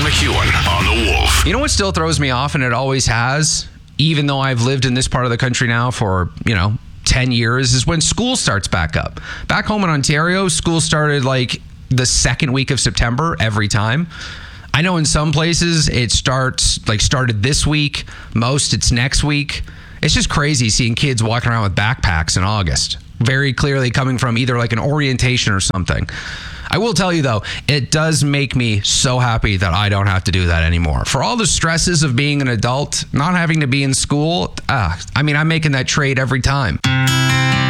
McEwen on the Wolf. You know what still throws me off, and it always has, even though I've lived in this part of the country now for, 10 years, is when school starts back up. Back home in Ontario, school started like the second week of September every time. I know in some places it started this week. Most it's next week. It's just crazy seeing kids walking around with backpacks in August. Very clearly coming from either like an orientation or something. I will tell you though, it does make me so happy that I don't have to do that anymore. For all the stresses of being an adult, not having to be in school, I'm making that trade every time.